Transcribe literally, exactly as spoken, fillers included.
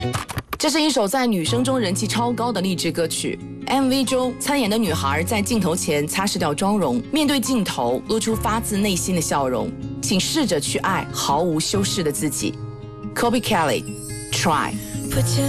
这是一首在女生中人气超高的励志歌曲。M V 中参演的女孩在镜头前擦拭掉妆容，面对镜头露出发自内心的笑容。请试着去爱毫无修饰的自己。Kobe Kelly，Try。